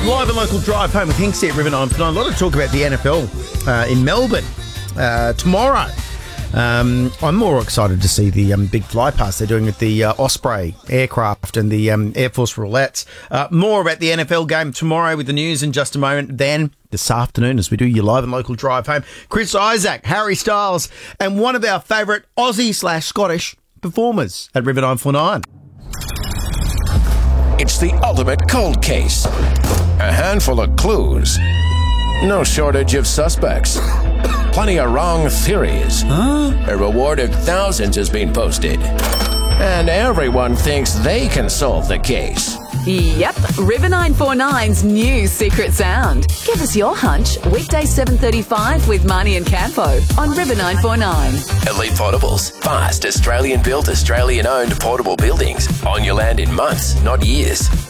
Live and local drive home with Hinksy at River 949. A lot of talk about the NFL in Melbourne tomorrow. I'm more excited to see the big fly pass they're doing with the Osprey aircraft and the Air Force roulettes. More about the NFL game tomorrow with the news in just a moment. Then this afternoon, as we do your live and local drive home, Chris Isaac, Harry Styles, and one of our favourite Aussie/Scottish performers at River 949. It's the ultimate cold case. A handful of clues. No shortage of suspects. Plenty of wrong theories. A reward of thousands has been posted. And everyone thinks they can solve the case. Yep, River 949's new secret sound. Give us your hunch. Weekday 7:35 with Marnie and Campo on River 949. Elite Portables. Fast, Australian-built, Australian-owned portable buildings. On your land in months, not years.